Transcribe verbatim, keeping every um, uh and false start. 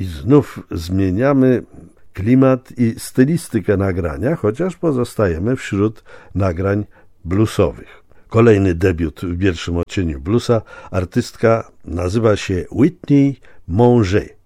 I znów zmieniamy klimat i stylistykę nagrania, chociaż pozostajemy wśród nagrań bluesowych. Kolejny debiut w pierwszym odcieniu bluesa. Artystka nazywa się Whitney Monge.